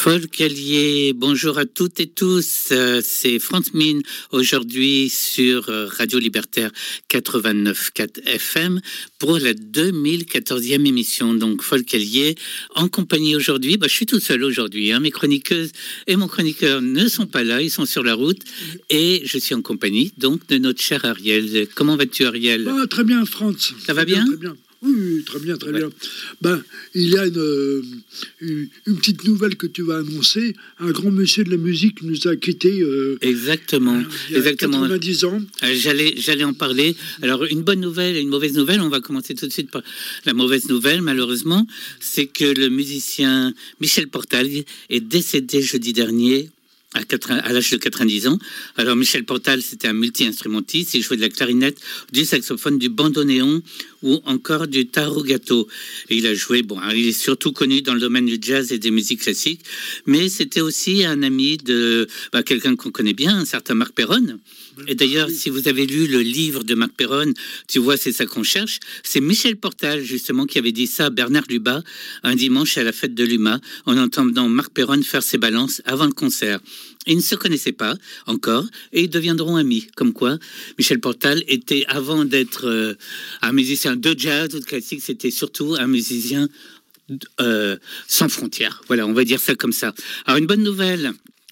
Folk Allier, bonjour à toutes et tous, c'est France Mine aujourd'hui sur Radio Libertaire 89.4 FM pour la 2014e émission, donc Folk Allier en compagnie aujourd'hui, je suis tout seul aujourd'hui, mes chroniqueuses et mon chroniqueur ne sont pas là, ils sont sur la route et je suis en compagnie donc de notre cher Ariel. Comment vas-tu Ariel? Très bien Franz. Ça va bien? Très bien. Oui, très bien, très bien. Il y a une petite nouvelle que tu vas annoncer. Un grand monsieur de la musique nous a quittés. Exactement. Il y a 90 ans. J'allais en parler. Alors, une bonne nouvelle et une mauvaise nouvelle. On va commencer tout de suite par la mauvaise nouvelle, malheureusement. C'est que le musicien Michel Portal est décédé jeudi dernier à l'âge de 90 ans. Alors, Michel Portal, c'était un multi-instrumentiste. Il jouait de la clarinette, du saxophone, du bandoneon ou encore du tarogato. Et il a joué, il est surtout connu dans le domaine du jazz et des musiques classiques, mais c'était aussi un ami de quelqu'un qu'on connaît bien, un certain Marc Perron. Et d'ailleurs, si vous avez lu le livre de Marc Perron, tu vois, c'est ça qu'on cherche. C'est Michel Portal, justement, qui avait dit ça à Bernard Lubat, un dimanche à la fête de l'UMA, en entendant Marc Perron faire ses balances avant le concert. Ils ne se connaissaient pas encore et ils deviendront amis. Comme quoi, Michel Portal était, avant d'être un musicien de jazz ou de classique, c'était surtout un musicien sans frontières. Voilà, on va dire ça comme ça. Alors, une bonne nouvelle,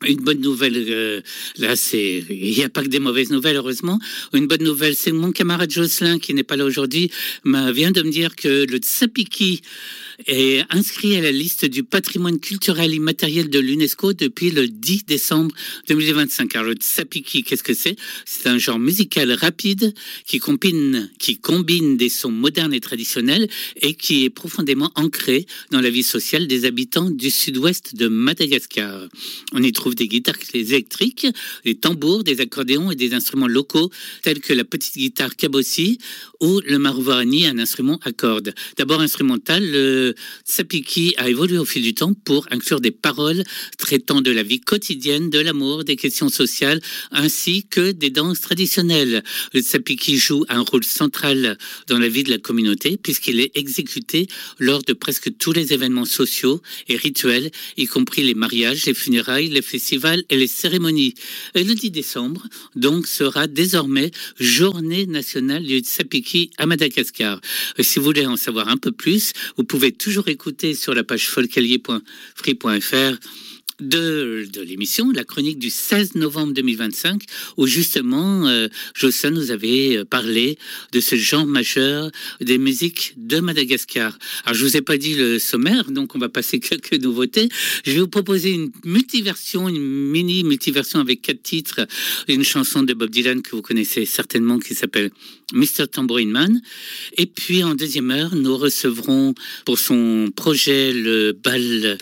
là, il n'y a pas que des mauvaises nouvelles, heureusement. Une bonne nouvelle, c'est mon camarade Jocelyn, qui n'est pas là aujourd'hui, vient de me dire que le tsapiki est inscrit à la liste du patrimoine culturel immatériel de l'UNESCO depuis le 10 décembre 2025. Alors, le tsapiki, qu'est-ce que c'est? C'est un genre musical rapide qui combine des sons modernes et traditionnels et qui est profondément ancré dans la vie sociale des habitants du sud-ouest de Madagascar. On y trouve des guitares électriques, des tambours, des accordéons et des instruments locaux tels que la petite guitare kabossi ou le marwani, un instrument à cordes. D'abord instrumental, le tsapiki a évolué au fil du temps pour inclure des paroles traitant de la vie quotidienne, de l'amour, des questions sociales, ainsi que des danses traditionnelles. Le tsapiki joue un rôle central dans la vie de la communauté puisqu'il est exécuté lors de presque tous les événements sociaux et rituels, y compris les mariages, les funérailles, les festivals et les cérémonies. Et le 10 décembre, donc, sera désormais Journée nationale du tsapiki à Madagascar. Et si vous voulez en savoir un peu plus, vous pouvez toujours écouter sur la page folkalier.free.fr de l'émission, la chronique du 16 novembre 2025, où justement Jocelyn nous avait parlé de ce genre majeur des musiques de Madagascar. Alors je vous ai pas dit le sommaire, donc on va passer quelques nouveautés. Je vais vous proposer une mini multiversion avec 4 titres, une chanson de Bob Dylan que vous connaissez certainement qui s'appelle Mr. Tambourine Man. Et puis en deuxième heure, nous recevrons pour son projet le bal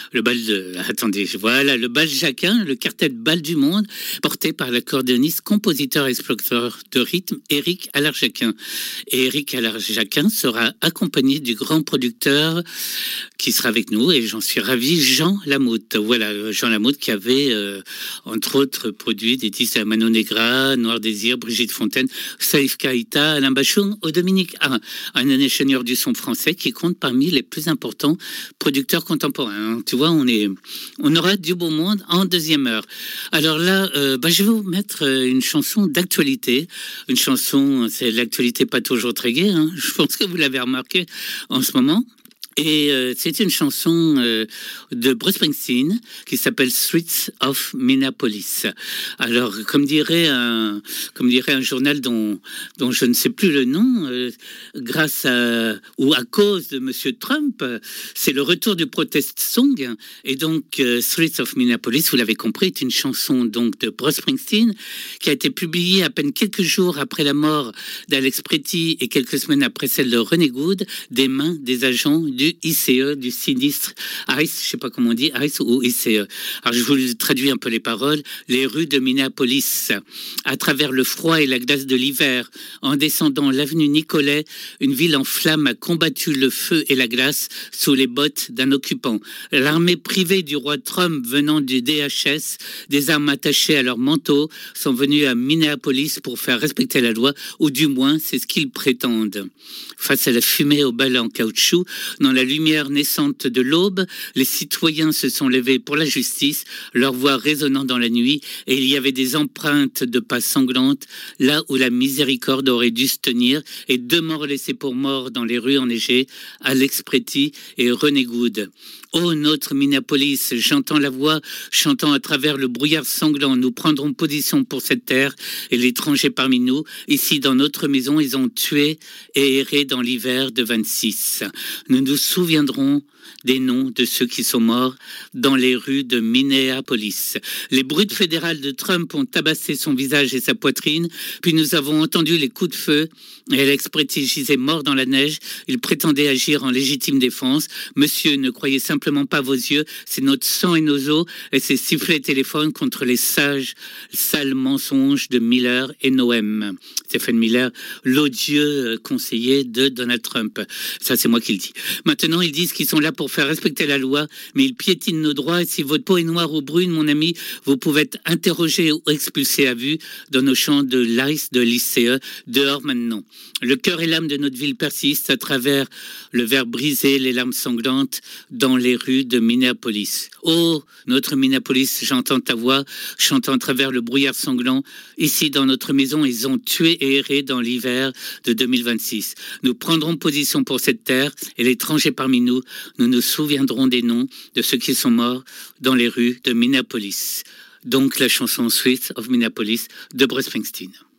Jacquin, le quartet bal du monde, porté par l'accordéoniste, compositeur et explorateur de rythme Éric Allard-Jacquin. Et Éric Allard-Jacquin sera accompagné du grand producteur qui sera avec nous, et j'en suis ravi, Jean Lamoute. Voilà, Jean Lamoute qui avait, entre autres, produit des disques à Mano Negra, Noir Désir, Brigitte Fontaine, Saïf Kaïta, Alain Bachoum ou Dominique A, un ingénieur du son français qui compte parmi les plus importants producteurs contemporains. Tu vois, on aura du beau monde en deuxième heure. Alors là, je vais vous mettre une chanson d'actualité. Une chanson, c'est l'actualité pas toujours très gaie, je pense que vous l'avez remarqué en ce moment. Et c'est une chanson de Bruce Springsteen qui s'appelle Streets of Minneapolis. Alors, comme dirait un journal dont je ne sais plus le nom, grâce à cause de Monsieur Trump, c'est le retour du protest song. Et donc, Streets of Minneapolis, vous l'avez compris, est une chanson donc de Bruce Springsteen qui a été publiée à peine quelques jours après la mort d'Alex Pretty et quelques semaines après celle de René Good, des mains des agents du ICE, du sinistre ICE, je sais pas comment on dit, ICE ou ICE. Alors je vous traduis un peu les paroles. Les rues de Minneapolis, à travers le froid et la glace de l'hiver, en descendant l'avenue Nicolet, une ville en flammes a combattu le feu et la glace sous les bottes d'un occupant. L'armée privée du roi Trump venant du DHS, des armes attachées à leur manteau, sont venus à Minneapolis pour faire respecter la loi, ou du moins c'est ce qu'ils prétendent. Face à la fumée aux balles en caoutchouc, dans la lumière naissante de l'aube, les citoyens se sont levés pour la justice, leur voix résonnant dans la nuit, et il y avait des empreintes de pas sanglantes là où la miséricorde aurait dû se tenir, et 2 morts laissés pour morts dans les rues enneigées, Alex Pretty et René Good. Ô notre Minneapolis, j'entends la voix chantant à travers le brouillard sanglant. Nous prendrons position pour cette terre et l'étranger parmi nous. Ici, dans notre maison, ils ont tué et erré dans l'hiver de 26. Nous nous souviendrons des noms de ceux qui sont morts dans les rues de Minneapolis. Les brutes fédérales de Trump ont tabassé son visage et sa poitrine, puis nous avons entendu les coups de feu et Alex Pretty gisait mort dans la neige. Il prétendait agir en légitime défense. Monsieur, ne croyez simplement pas vos yeux, c'est notre sang et nos os et ses sifflets téléphones contre les sales mensonges de Miller et Noem. Stephen Miller, l'odieux conseiller de Donald Trump. Ça, c'est moi qui le dis. Maintenant, ils disent qu'ils sont là pour faire respecter la loi, mais ils piétinent nos droits. Et si votre peau est noire ou brune, mon ami, vous pouvez être interrogé ou expulsé à vue dans nos champs de l'ICE, de l'ICE, dehors maintenant. Le cœur et l'âme de notre ville persistent à travers le verre brisé, les larmes sanglantes dans les rues de Minneapolis. Oh, notre Minneapolis, j'entends ta voix, chantant à travers le brouillard sanglant. Ici, dans notre maison, ils ont tué et erré dans l'hiver de 2026. Nous prendrons position pour cette terre et l'étranger parmi nous, nous nous souviendrons des noms de ceux qui sont morts dans les rues de Minneapolis. Donc la chanson Streets of Minneapolis de Bruce Springsteen.